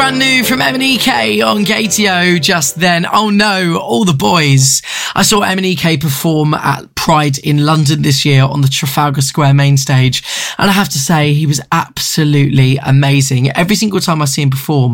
brand new from M&EK on KTO just then. Oh no, all the boys. I saw M&EK perform at Pride in London this year on the Trafalgar Square main stage, and I have to say he was absolutely amazing. Every single time I see him perform,